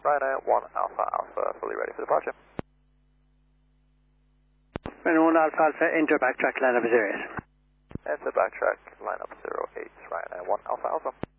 Ryanair 1 Alpha Alpha, fully ready for departure. Ryanair 1 Alpha Alpha, enter backtrack line up 08. Enter backtrack, line up 08, Ryanair 1 Alpha Alpha.